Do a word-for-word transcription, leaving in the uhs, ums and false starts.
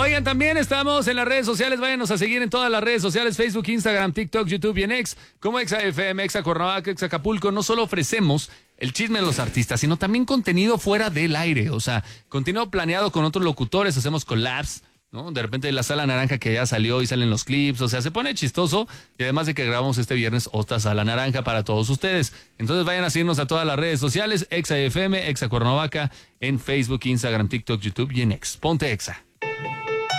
Oigan, también estamos en las redes sociales. Váyanos a seguir en todas las redes sociales: Facebook, Instagram, TikTok, YouTube y en X, como Exa F M, Exa Cuernavaca, Exa Acapulco. No solo ofrecemos el chisme de los artistas, sino también contenido fuera del aire. O sea, contenido planeado con otros locutores. Hacemos collabs, ¿no? De repente la Sala Naranja que ya salió y salen los clips, o sea, se pone chistoso. Y además de que grabamos este viernes otra Sala Naranja para todos ustedes. Entonces vayan a seguirnos a todas las redes sociales: Exa F M, Exa Cuernavaca, en Facebook, Instagram, TikTok, YouTube y en X. Ponte Exa.